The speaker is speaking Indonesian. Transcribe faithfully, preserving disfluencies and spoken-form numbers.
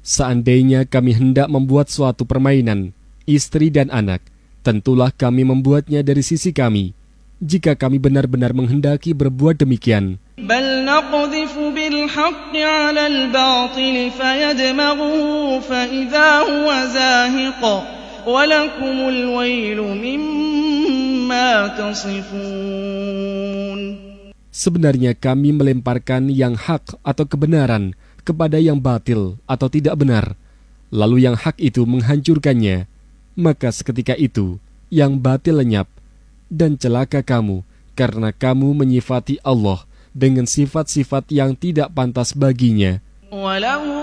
Seandainya kami hendak membuat suatu permainan, istri dan anak, tentulah kami membuatnya dari sisi kami, jika kami benar-benar menghendaki berbuat demikian. بل نقذف بالحق على الباطل فيدمغه فإذا هو زاهق ولكم الويل مما تصفون. Sebenarnya kami melemparkan yang hak atau kebenaran kepada yang batil atau tidak benar, lalu yang hak itu menghancurkannya, maka seketika itu yang batil lenyap, dan celaka kamu karena kamu menyifati Allah dengan sifat-sifat yang tidak pantas baginya.